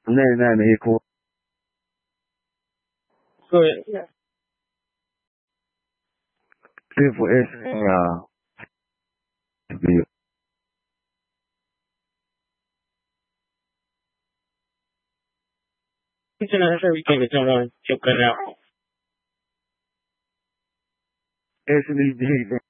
نعم هيك هو. Go ahead. Yeah. كيف ايش يا كبير؟ He's in a hurry, can't get on. He'll cut it out. ايش الجديد؟